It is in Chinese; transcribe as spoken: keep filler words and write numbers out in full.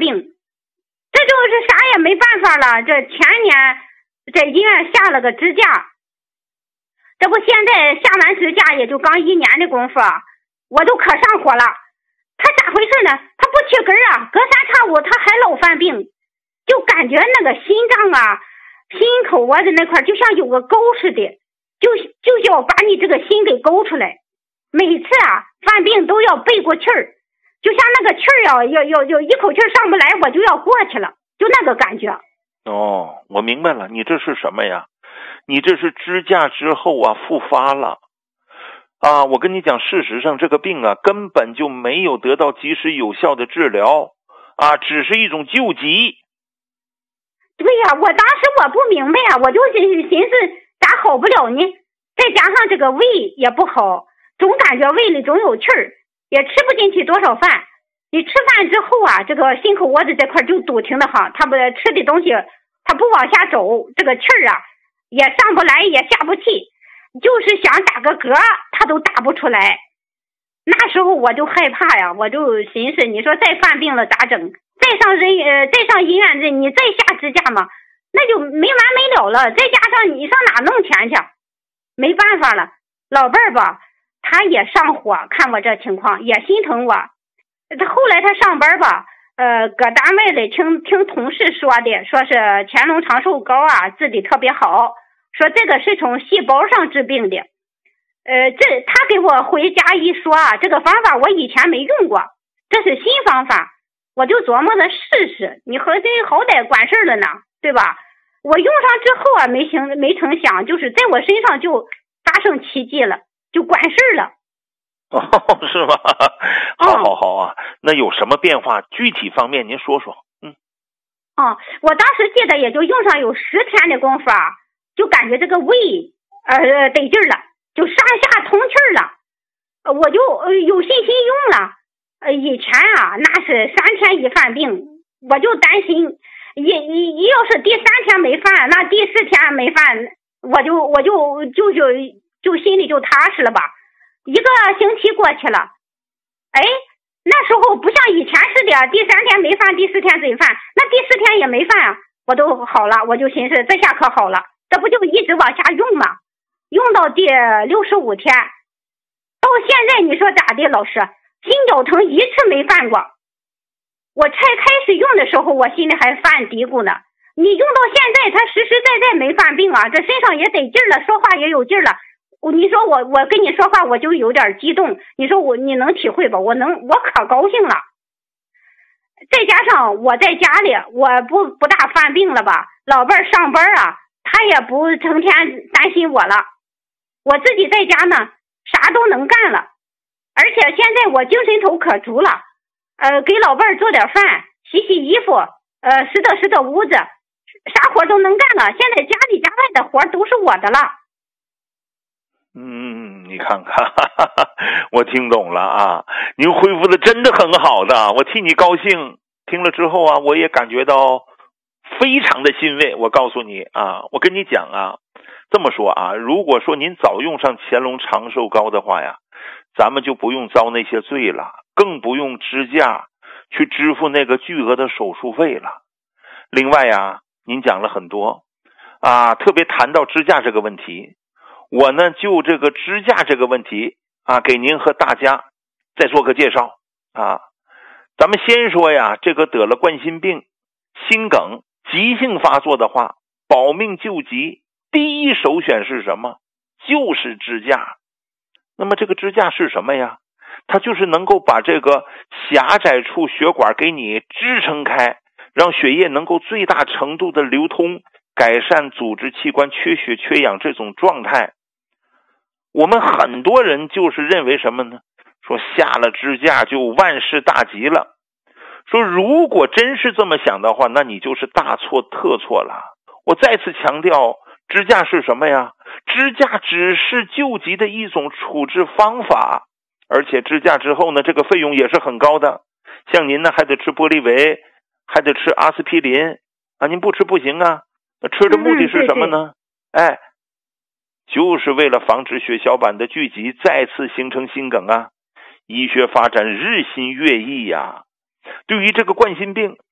病，这就是啥也没办法了。这前年在医院下了个支架，这不现在下完支架也就刚一年的功夫，我都可上火了。他咋回事呢？他不起根啊，隔三差五他还老犯病，就感觉那个心脏啊、心口啊的那块就像有个沟似的，就就要把你这个心给勾出来。每次啊犯病都要背过气儿，就像那个气儿啊，要要要一口气上不来，我就要过去了，就那个感觉。 哦，我明白了，你这是什么呀？你这是支架之后啊复发了。啊，我跟你讲，事实上这个病啊根本就没有得到及时有效的治疗啊，只是一种救急。 对呀，我当时我不明白啊，我就寻寻思咋好不了呢？再加上这个胃也不好，总感觉胃里总有气儿，也吃不进去多少饭。你吃饭之后啊，这个心口窝子这块就堵挺的慌，他不吃的东西他不往下走，这个气儿啊也上不来也下不去，就是想打个嗝他都打不出来。那时候我就害怕呀，我就寻思你说再犯病了咋整？再上人呃再上医院，这你再下支架嘛，那就没完没了了。再加上你上哪弄钱去？没办法了，老伴儿吧他也上火，看我这情况也心疼我。他后来他上班吧，呃，搁单位里听听同事说的，说是乾隆长寿膏啊治的特别好，说这个是从细胞上治病的。呃，这他给我回家一说啊，这个方法我以前没用过，这是新方法，我就琢磨着试试。你和这好歹管事了呢，对吧？我用上之后啊，没成没成想，就是在我身上就发生奇迹了，就管事了。 哦，是吗？好好好啊，那有什么变化？具体方面您说说。嗯。 哦，我当时记得也就用上有十天的功夫啊，就感觉这个胃呃得劲儿了，就上下通气儿了，呃我就呃有信心用了。呃，以前啊那是三天一犯病，我就担心，一一要是第三天没犯，那第四天没犯，我就我就就就就心里就踏实了吧。一个星期过去了，哎，那时候不像以前似的，第三天没犯，第四天得犯，那第四天也没犯啊，我都好了，我就寻思这下可好了，这不就一直往下用吗？用到第六十五天，到现在你说咋的，老师？心绞疼一次没犯过。我才开始用的时候，我心里还犯嘀咕呢。你用到现在，他实实在在没犯病啊，这身上也得劲儿了，说话也有劲儿了。你说我我跟你说话我就有点激动，你说我你能体会吧？我能，我可高兴了。再加上我在家里，我不不大犯病了吧？老伴儿上班啊，他也不成天担心我了。我自己在家呢，啥都能干了，而且现在我精神头可足了。呃，给老伴儿做点饭，洗洗衣服，呃，拾掇拾掇屋子，啥活都能干了。现在家里家外的活都是我的了。 嗯，你看看，哈哈哈，我听懂了啊！您恢复的真的很好的，我替你高兴。听了之后啊，我也感觉到非常的欣慰。我告诉你啊，我跟你讲啊，这么说啊，如果说您早用上乾隆长寿膏的话呀，咱们就不用遭那些罪了，更不用支架去支付那个巨额的手术费了。另外呀，您讲了很多啊，特别谈到支架这个问题。我呢就这个支架这个问题啊，给您和大家再做个介绍啊。咱们先说呀，这个得了冠心病、心梗急性发作的话，保命救急第一首选是什么？就是支架。那么这个支架是什么呀？它就是能够把这个狭窄处血管给你支撑开，让血液能够最大程度的流通，改善组织器官缺血缺氧这种状态。我们很多人就是认为什么呢？说下了支架就万事大吉了。说如果真是这么想的话，那你就是大错特错了。我再次强调，支架是什么呀？支架只是救急的一种处置方法，而且支架之后呢，这个费用也是很高的。像您呢还得吃玻利维，还得吃阿司匹林啊，您不吃不行啊。吃的目的是什么呢？嗯、对对哎就是为了防止血小板的聚集再次形成心梗啊！医学发展日新月异呀、啊。对于这个冠心病，